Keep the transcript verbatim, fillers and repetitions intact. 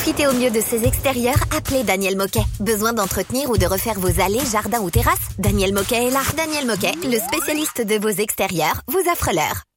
Profitez au mieux de ces extérieurs, appelez Daniel Moquet. Besoin d'entretenir ou de refaire vos allées, jardins ou terrasses? Daniel Moquet est là. Daniel Moquet, le spécialiste de vos extérieurs, vous offre l'heure.